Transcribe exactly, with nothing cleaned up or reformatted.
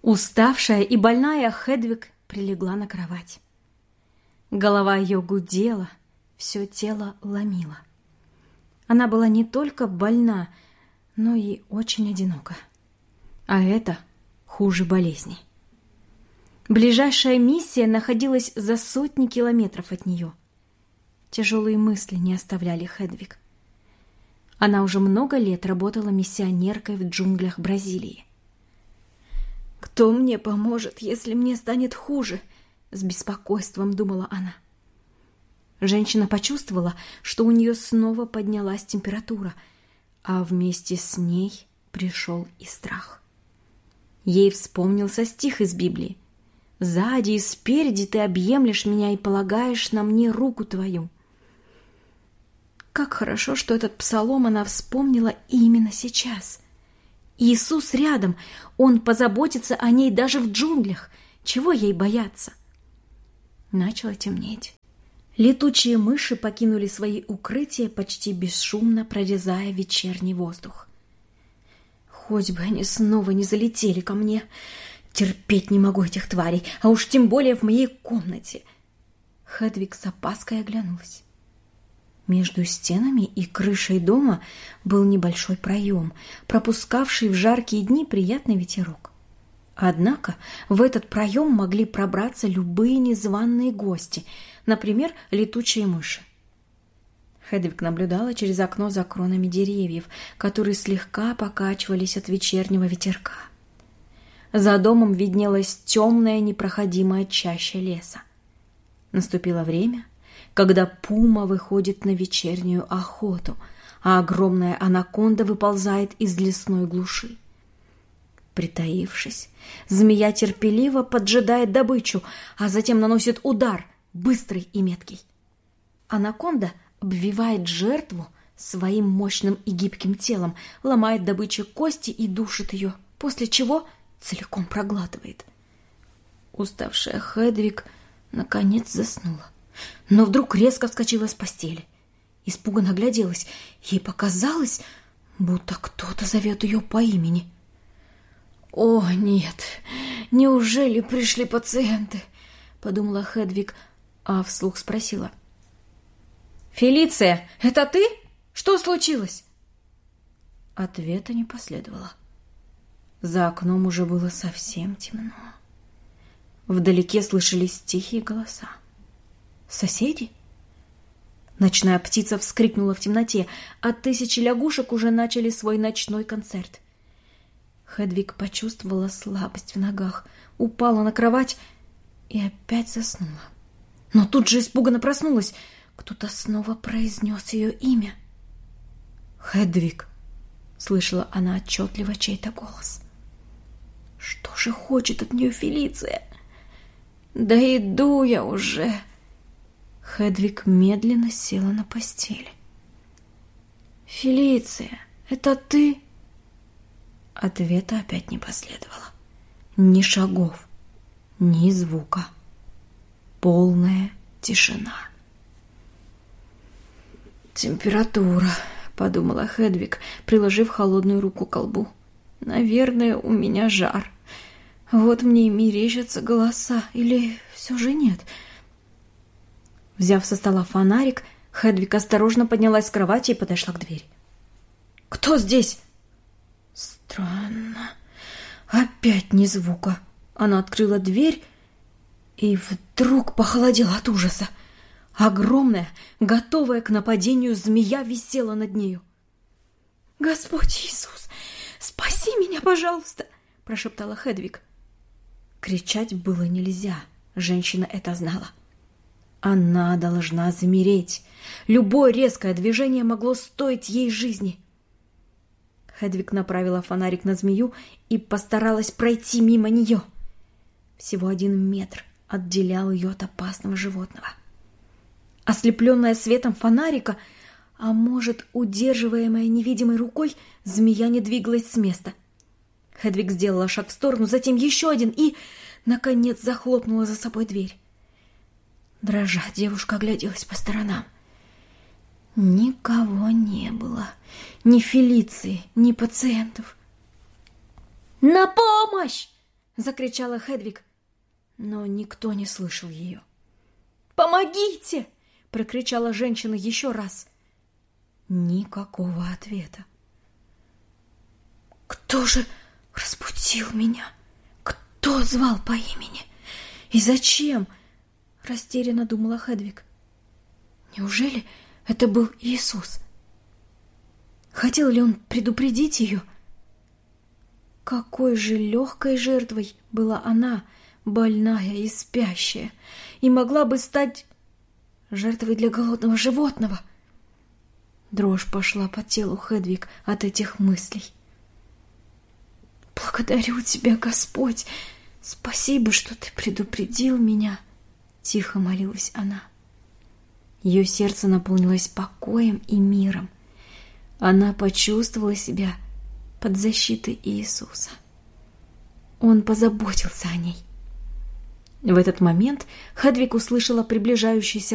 Уставшая и больная, Хедвиг прилегла на кровать. Голова ее гудела, все тело ломило. Она была не только больна, но и очень одинока. А это хуже болезни. Ближайшая миссия находилась за сотни километров от нее. Тяжелые мысли не оставляли Хедвиг. Она уже много лет работала миссионеркой в джунглях Бразилии. «Кто мне поможет, если мне станет хуже?» — с беспокойством думала она. Женщина почувствовала, что у нее снова поднялась температура, а вместе с ней пришел и страх. Ей вспомнился стих из Библии: «Сзади и спереди ты объемлешь меня и полагаешь на мне руку твою». Как хорошо, что этот псалом она вспомнила именно сейчас. Иисус рядом, Он позаботится о ней даже в джунглях. Чего ей бояться? Начало темнеть. Летучие мыши покинули свои укрытия, почти бесшумно прорезая вечерний воздух. Хоть бы они снова не залетели ко мне. Терпеть не могу этих тварей, а уж тем более в моей комнате. Хедвиг с опаской оглянулась. Между стенами и крышей дома был небольшой проем, пропускавший в жаркие дни приятный ветерок. Однако в этот проем могли пробраться любые незваные гости, например, летучие мыши. Хедвиг наблюдала через окно за кронами деревьев, которые слегка покачивались от вечернего ветерка. За домом виднелась темная непроходимая чаща леса. Наступило время, когда пума выходит на вечернюю охоту, а огромная анаконда выползает из лесной глуши. Притаившись, змея терпеливо поджидает добычу, а затем наносит удар, быстрый и меткий. Анаконда обвивает жертву своим мощным и гибким телом, ломает добыче кости и душит ее, после чего целиком проглатывает. Уставшая Хедвиг наконец заснула, но вдруг резко вскочила с постели. Испуганно огляделась. Ей показалось, будто кто-то зовет ее по имени. «О, нет! Неужели пришли пациенты?» — подумала Хедвиг, а вслух спросила: «Фелиция, это ты? Что случилось?» Ответа не последовало. За окном уже было совсем темно. Вдалеке слышались тихие голоса. «Соседи?» Ночная птица вскрикнула в темноте, а тысячи лягушек уже начали свой ночной концерт. Хедвиг почувствовала слабость в ногах, упала на кровать и опять заснула. Но тут же испуганно проснулась. Кто-то снова произнес ее имя. «Хедвиг!» — слышала она отчетливо чей-то голос. «Что же хочет от нее Фелиция?» «Да иду я уже!» Хедвиг медленно села на постели. «Фелиция, это ты?» Ответа опять не последовало. Ни шагов, ни звука. Полная тишина. «Температура», — подумала Хедвиг, приложив холодную руку к колбу. «Наверное, у меня жар. Вот мне и мерещатся голоса. Или все же нет?» Взяв со стола фонарик, Хедвиг осторожно поднялась с кровати и подошла к двери. «Кто здесь?» «Странно. Опять ни звука». Она открыла дверь и вдруг похолодела от ужаса. Огромная, готовая к нападению змея висела над нею. «Господь Иисус, спаси меня, пожалуйста!» – прошептала Хедвиг. Кричать было нельзя, женщина это знала. Она должна замереть. Любое резкое движение могло стоить ей жизни. Хедвиг направила фонарик на змею и постаралась пройти мимо нее. Всего один метр отделял ее от опасного животного. Ослепленная светом фонарика, а может, удерживаемая невидимой рукой, змея не двигалась с места. Хедвиг сделала шаг в сторону, затем еще один и, наконец, захлопнула за собой дверь. Дрожа, девушка огляделась по сторонам. Никого не было. Ни Фелиции, ни пациентов. «На помощь!» — закричала Хедвиг, но никто не слышал ее. «Помогите!» — прокричала женщина еще раз. Никакого ответа. «Кто же разбудил меня? Кто звал по имени? И зачем?» — растерянно думала Хедвиг. «Неужели это был Иисус? Хотел ли он предупредить ее? Какой же легкой жертвой была она, больная и спящая, и могла бы стать жертвой для голодного животного!» Дрожь пошла по телу Хедвиг от этих мыслей. «Благодарю тебя, Господь! Спасибо, что ты предупредил меня!» — тихо молилась она. Ее сердце наполнилось покоем и миром. Она почувствовала себя под защитой Иисуса. Он позаботился о ней. В этот момент Хедвиг услышала приближающийся